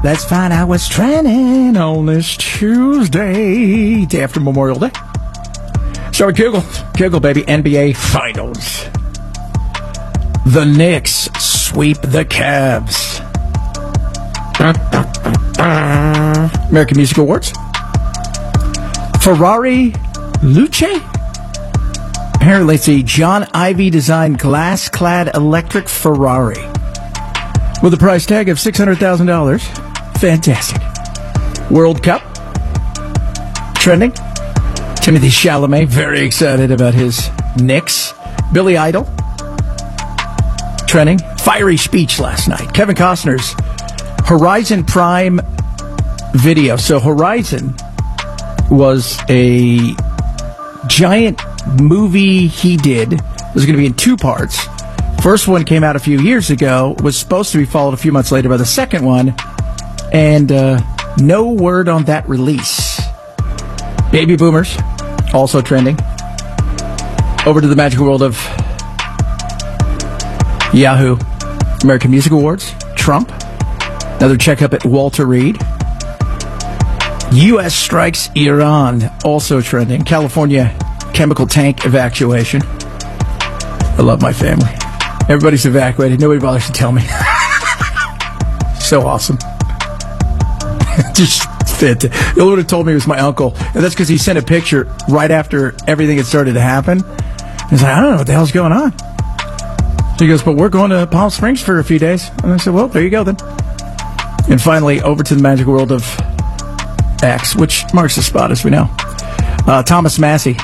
Let's find out what's trending on this Tuesday, day after Memorial Day. Start with Kugel, baby. NBA Finals. The Knicks sweep the Cavs. American Music Awards. Ferrari Luce. Here, let's see. John Ivy designed glass-clad electric Ferrari with a price tag of $600,000. Fantastic. World Cup. Trending. Timothy Chalamet, very excited about his Knicks. Billy Idol. Trending. Fiery speech last night. Kevin Costner's Horizon Prime video. So Horizon was a giant movie he did. It was going to be in two parts. First one came out a few years ago, was supposed to be followed a few months later by the second one, and no word on that release. Baby Boomers, also trending. Over to the magical world of Yahoo. American Music Awards, Trump. Another checkup at Walter Reed. U.S. strikes Iran, also trending. California chemical tank evacuation. I love my family. Everybody's evacuated. Nobody bothers to tell me. So awesome. Just fit. The only one who told me was my uncle. And that's because he sent a picture right after everything had started to happen. He's like, I don't know what the hell's going on. So he goes, but we're going to Palm Springs for a few days. And I said, well, there you go then. And finally, over to the magical world of X, which marks the spot, as we know. Thomas Massey.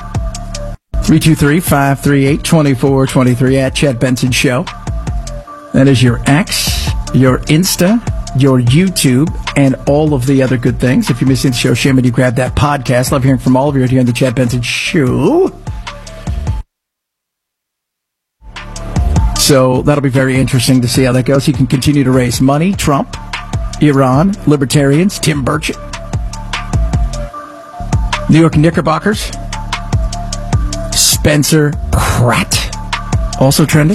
323-538-2423 at Chad Benson Show. That is your X, your Insta, your YouTube, and all of the other good things. If you're missing the show, shame on you, grab that podcast. Love hearing from all of you here on the Chad Benson Show. So that'll be very interesting to see how that goes. He can continue to raise money. Trump, Iran, libertarians, Tim Burchett, New York Knickerbockers, Spencer Pratt, also trending.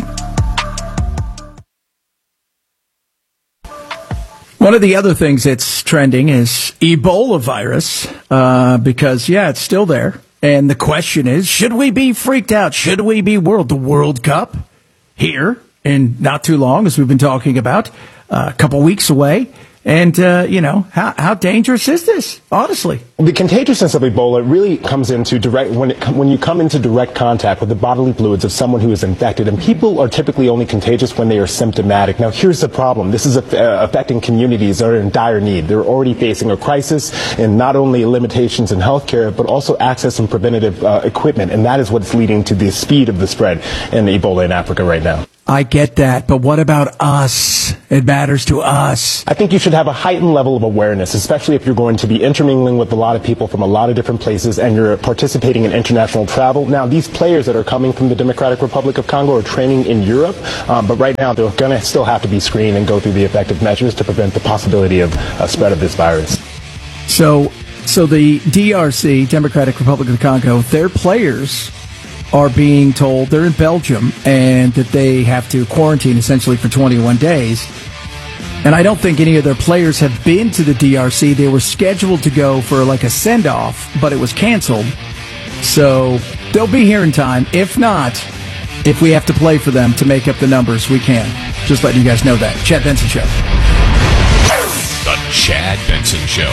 One of the other things that's trending is Ebola virus, because, it's still there. And the question is, should we be freaked out? Should we be the World Cup here in not too long, as we've been talking about, a couple weeks away? And, how dangerous is this, honestly? The contagiousness of Ebola really comes into when you come into direct contact with the bodily fluids of someone who is infected. And people are typically only contagious when they are symptomatic. Now, here's the problem. This is affecting communities that are in dire need. They're already facing a crisis in not only limitations in healthcare, but also access and preventative equipment. And that is what's leading to the speed of the spread in Ebola in Africa right now. I get that, but what about us? It matters to us. I think you should have a heightened level of awareness, especially if you're going to be intermingling with a lot of people from a lot of different places and you're participating in international travel. Now, these players that are coming from the Democratic Republic of Congo are training in Europe, but right now they're going to still have to be screened and go through the effective measures to prevent the possibility of spread of this virus. So the DRC, Democratic Republic of the Congo, their players are being told they're in Belgium and that they have to quarantine essentially for 21 days. And I don't think any of their players have been to the DRC. They were scheduled to go for like a send-off, but it was canceled. So they'll be here in time. If not, if we have to play for them to make up the numbers, we can. Just letting you guys know that. Chad Benson Show. The Chad Benson Show.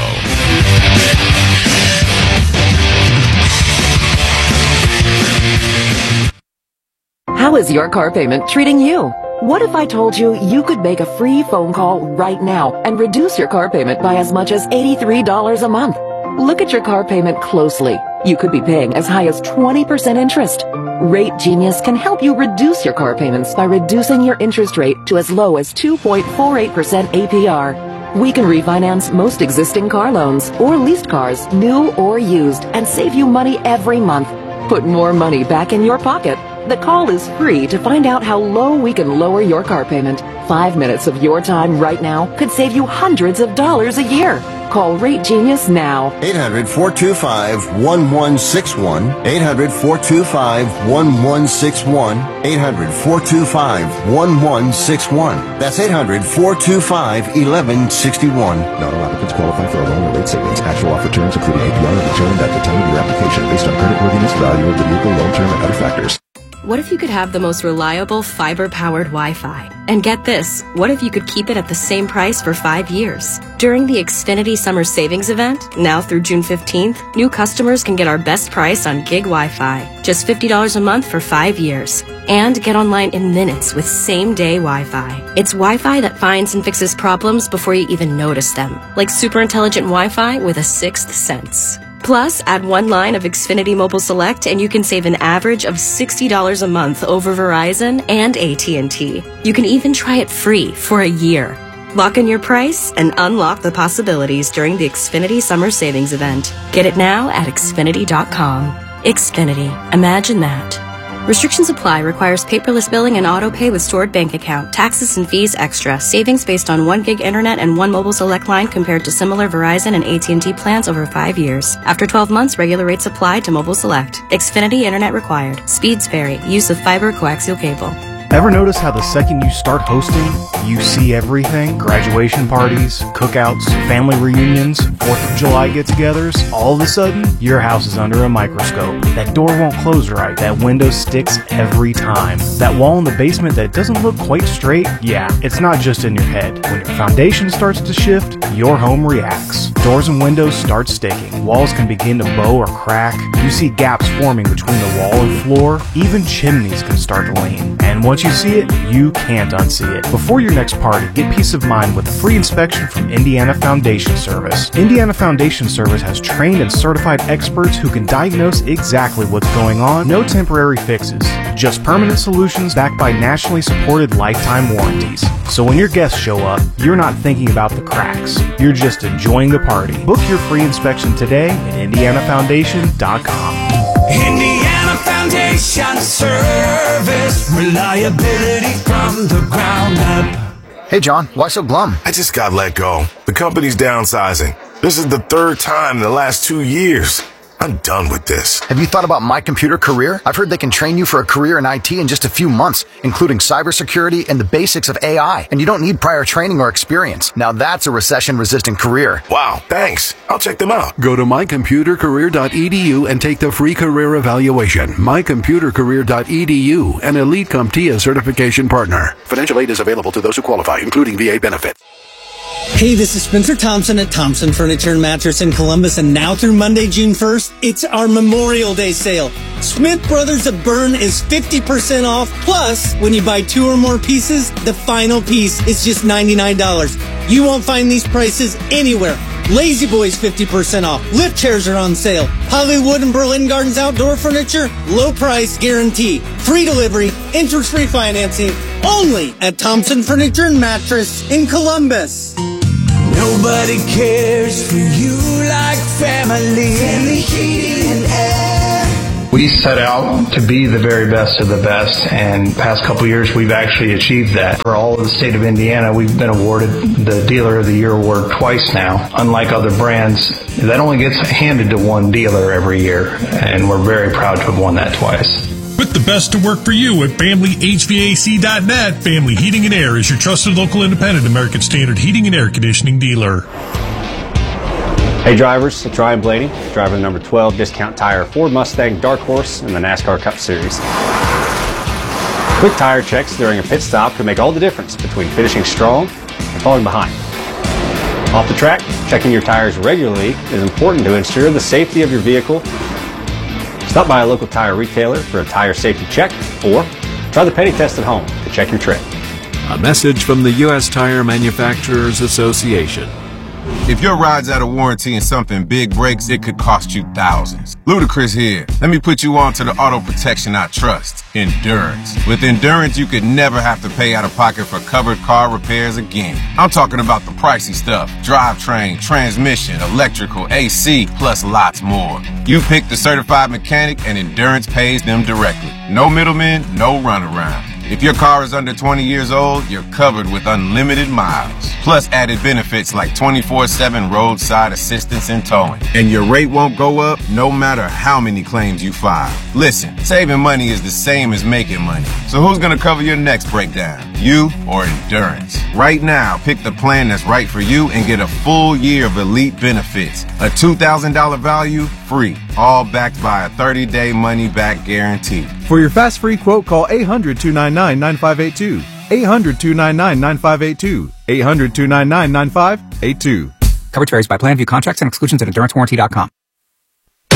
How is your car payment treating you? What if I told you you could make a free phone call right now and reduce your car payment by as much as $83 a month? Look at your car payment closely. You could be paying as high as 20% interest. Rate Genius can help you reduce your car payments by reducing your interest rate to as low as 2.48% APR. We can refinance most existing car loans or leased cars, new or used, and save you money every month. Put more money back in your pocket. The call is free to find out how low we can lower your car payment. 5 minutes of your time right now could save you hundreds of dollars a year. Call Rate Genius now. 800-425-1161. 800-425-1161. 800-425-1161. That's 800-425-1161. Not all applicants qualify for a loan or rate savings. Actual offer terms, including APR, are determined at the time of your application based on creditworthiness, value of the vehicle, loan term, and other factors. What if you could have the most reliable fiber-powered Wi-Fi? And get this, what if you could keep it at the same price for 5 years? During the Xfinity Summer Savings Event, now through June 15th, new customers can get our best price on gig Wi-Fi, just $50 a month for 5 years. And get online in minutes with same-day Wi-Fi. It's Wi-Fi that finds and fixes problems before you even notice them, like super intelligent Wi-Fi with a sixth sense. Plus, add one line of Xfinity Mobile Select and you can save an average of $60 a month over Verizon and AT&T. You can even try it free for a year. Lock in your price and unlock the possibilities during the Xfinity Summer Savings Event. Get it now at Xfinity.com. Xfinity. Imagine that. Restrictions apply. Requires paperless billing and auto pay with stored bank account. Taxes and fees extra. Savings based on 1 gig internet and 1 mobile select line compared to similar Verizon and AT&T plans over 5 years. After 12 months, regular rates apply to mobile select. Xfinity internet required. Speeds vary. Use of fiber coaxial cable. Ever notice how the second you start hosting, you see everything? Graduation parties, cookouts, family reunions, 4th of July get-togethers. All of a sudden, your house is under a microscope. That door won't close right. That window sticks every time. That wall in the basement that doesn't look quite straight, yeah, it's not just in your head. When your foundation starts to shift, your home reacts. Doors and windows start sticking. Walls can begin to bow or crack. You see gaps forming between the wall and floor. Even chimneys can start to lean. And once you see it, you can't unsee it. Before your next party, get peace of mind with a free inspection from Indiana Foundation Service. Indiana Foundation Service has trained and certified experts who can diagnose exactly what's going on. No temporary fixes, just permanent solutions backed by nationally supported lifetime warranties. So when your guests show up, you're not thinking about the cracks. You're just enjoying the party. Book your free inspection today at IndianaFoundation.com. Indiana Foundation Service, reliability from the ground up. Hey John, why so glum? I just got let go. The company's downsizing. This is the 3rd time in the last 2 years. I'm done with this. Have you thought about My Computer Career? I've heard they can train you for a career in IT in just a few months, including cybersecurity and the basics of AI. And you don't need prior training or experience. Now that's a recession-resistant career. Wow, thanks. I'll check them out. Go to mycomputercareer.edu and take the free career evaluation. mycomputercareer.edu, an Elite CompTIA certification partner. Financial aid is available to those who qualify, including VA benefits. Hey, this is Spencer Thompson at Thompson Furniture and Mattress in Columbus, and now through Monday, June 1st, it's our Memorial Day sale. Smith Brothers of Bern is 50% off, plus, when you buy 2 or more pieces, the final piece is just $99. You won't find these prices anywhere. Lazy Boys 50% off. Lift chairs are on sale. Hollywood and Berlin Gardens outdoor furniture, low price guarantee. Free delivery, interest-free financing, only at Thompson Furniture and Mattress in Columbus. Nobody cares for you like family. Family Heating and Air. We set out to be the very best of the best, and the past couple years we've actually achieved that. For all of the state of Indiana, we've been awarded the Dealer of the Year award twice now. Unlike other brands, that only gets handed to one dealer every year, and we're very proud to have won that twice. Put the best to work for you at FamilyHVAC.net. Family Heating and Air is your trusted local independent American Standard heating and air conditioning dealer. Hey drivers, it's Ryan Blaney, driver number 12 Discount Tire Ford Mustang Dark Horse in the NASCAR Cup Series. Quick tire checks during a pit stop can make all the difference between finishing strong and falling behind. Off the track, checking your tires regularly is important to ensure the safety of your vehicle. Stop by a local tire retailer for a tire safety check, or try the Penny Test at home to check your tread. A message from the U.S. Tire Manufacturers Association. If your ride's out of warranty and something big breaks, it could cost you thousands. Ludacris here. Let me put you on to the auto protection I trust, Endurance. With Endurance, you could never have to pay out of pocket for covered car repairs again. I'm talking about the pricey stuff: drivetrain, transmission, electrical, AC, plus lots more. You pick the certified mechanic and Endurance pays them directly. No middlemen, no runaround. If your car is under 20 years old, you're covered with unlimited miles. Plus added benefits like 24/7 roadside assistance and towing. And your rate won't go up no matter how many claims you file. Listen, saving money is the same as making money. So who's gonna cover your next breakdown? You or Endurance? Right now, pick the plan that's right for you and get a full year of elite benefits. A $2,000 value, free. All backed by a 30-day money-back guarantee. For your fast free quote, call 800-299-9582. 800-299-9582. 800-299-9582. Coverage varies by plan. View contracts and exclusions at EnduranceWarranty.com.